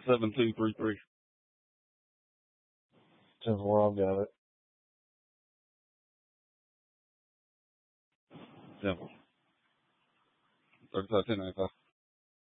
7233. 10-4, I've got it. Yeah. 35, 10, 95.